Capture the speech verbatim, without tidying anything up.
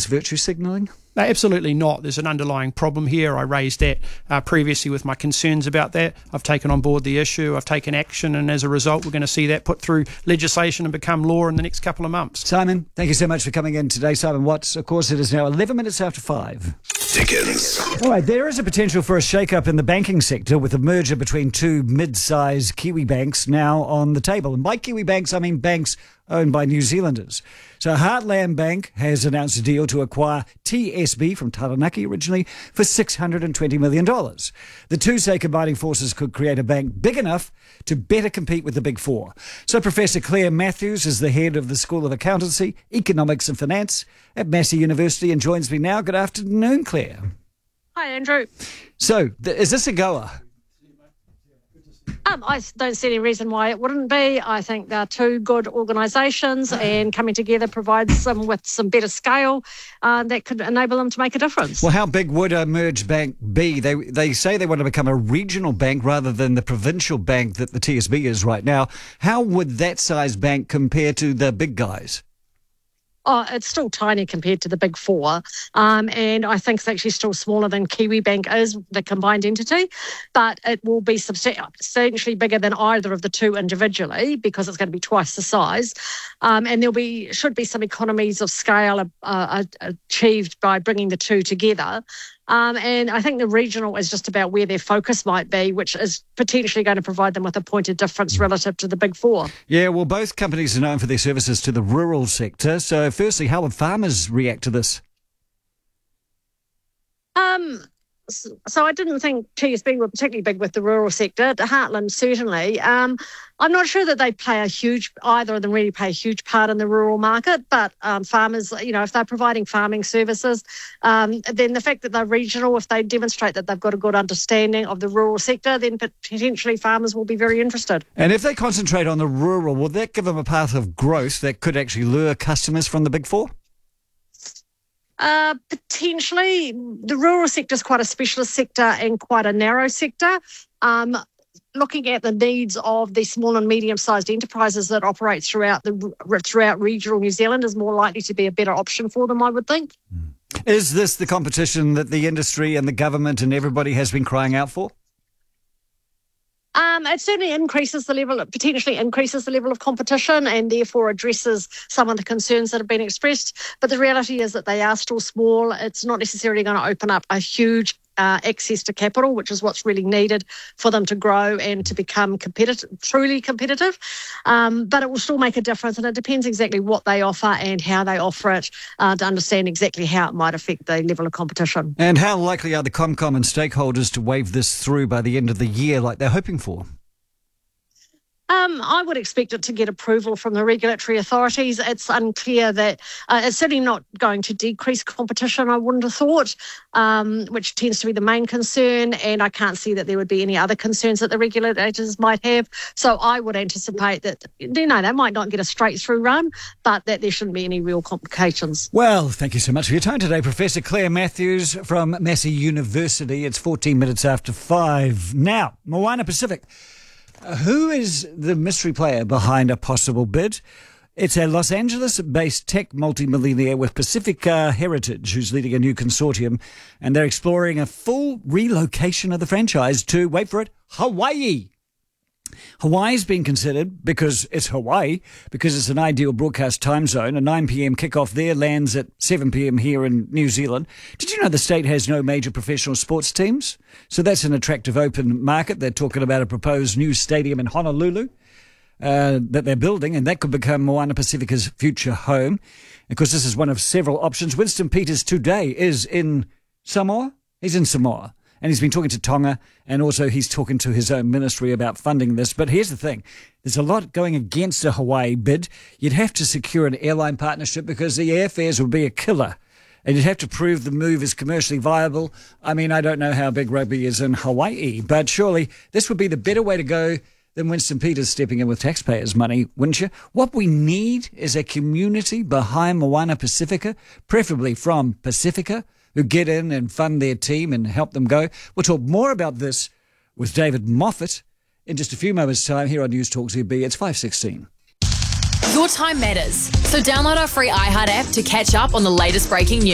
this virtue signalling? No, absolutely not. There's an underlying problem here. I raised that uh, previously with my concerns about that. I've taken on board the issue. I've taken action, and as a result, we're going to see that put through legislation and become law in the next couple of months. Simon, thank you so much for coming in today. Simon Watts, of course, it is now eleven minutes after five. Dickens. All right, there is a potential for a shake-up in the banking sector with a merger between two mid-sized Kiwi banks now on the table. And by Kiwi banks, I mean banks owned by New Zealanders. So Heartland Bank has announced a deal to acquire T S B from Taranaki originally for six hundred twenty million dollars. The two say combining forces could create a bank big enough to better compete with the Big Four. So Professor Claire Matthews is the head of the School of Accountancy, Economics and Finance at Massey University and joins me now. Good afternoon, Claire. Hi, Andrew. So th- is this a goer? Um, I don't see any reason why it wouldn't be. I think they're two good organisations, and coming together provides them with some better scale uh, that could enable them to make a difference. Well, how big would a merged bank be? They they say they want to become a regional bank rather than the provincial bank that the T S B is right now. How would that size bank compare to the big guys? Oh, it's still tiny compared to the Big Four, um, and I think it's actually still smaller than Kiwi Bank is, the combined entity, but it will be substantially bigger than either of the two individually because it's going to be twice the size, um, and there'll be should be some economies of scale uh, achieved by bringing the two together. Um, and I think the regional is just about where their focus might be, which is potentially going to provide them with a point of difference relative to the Big Four. Yeah, well, both companies are known for their services to the rural sector. So firstly, how would farmers react to this? Um. So I didn't think T S B were particularly big with the rural sector. Heartland certainly. Um, I'm not sure that they play a huge, either of them really play a huge part in the rural market, but um, farmers, you know, if they're providing farming services, um, then the fact that they're regional, if they demonstrate that they've got a good understanding of the rural sector, then potentially farmers will be very interested. And if they concentrate on the rural, will that give them a path of growth that could actually lure customers from the Big Four? Uh, potentially. The rural sector is quite a specialist sector and quite a narrow sector. Um, looking at the needs of the small and medium-sized enterprises that operate throughout the throughout regional New Zealand is more likely to be a better option for them, I would think. Is this the competition that the industry and the government and everybody has been crying out for? Um, it certainly increases the level, potentially increases the level of competition and therefore addresses some of the concerns that have been expressed. But the reality is that they are still small. It's not necessarily going to open up a huge uh, access to capital, which is what's really needed for them to grow and to become competitive, truly competitive. Um, but it will still make a difference, and it depends exactly what they offer and how they offer it uh, to understand exactly how it might affect the level of competition. And how likely are the ComCom and stakeholders to wave this through by the end of the year like they're hoping for? Um, I would expect it to get approval from the regulatory authorities. It's unclear that uh, it's certainly not going to decrease competition, I wouldn't have thought, um, which tends to be the main concern, and I can't see that there would be any other concerns that the regulators might have. So I would anticipate that, you know, they might not get a straight-through run, but that there shouldn't be any real complications. Well, thank you so much for your time today, Professor Claire Matthews from Massey University. It's fourteen minutes after five. Now, Moana Pacific. Who is the mystery player behind a possible bid? It's a Los Angeles-based tech multimillionaire with Pacifica Heritage who's leading a new consortium, and they're exploring a full relocation of the franchise to, wait for it, Hawaii. Hawaii's been considered because it's Hawaii, because it's an ideal broadcast time zone. A nine p.m. kickoff there lands at seven p.m. here in New Zealand. Did you know the state has no major professional sports teams? So that's an attractive open market. They're talking about a proposed new stadium in Honolulu uh, that they're building, and that could become Moana Pacifica's future home. Of course, this is one of several options. Winston Peters today is in Samoa. He's in Samoa. And he's been talking to Tonga, and also he's talking to his own ministry about funding this. But here's the thing. There's a lot going against a Hawaii bid. You'd have to secure an airline partnership because the airfares would be a killer. And you'd have to prove the move is commercially viable. I mean, I don't know how big rugby is in Hawaii, but surely this would be the better way to go than Winston Peters stepping in with taxpayers' money, wouldn't you? What we need is a community behind Moana Pacifica, preferably from Pacifica, who get in and fund their team and help them go. We'll talk more about this with David Moffat in just a few moments' time here on News Talk Z B. It's five sixteen. Your time matters. So download our free iHeart app to catch up on the latest breaking news.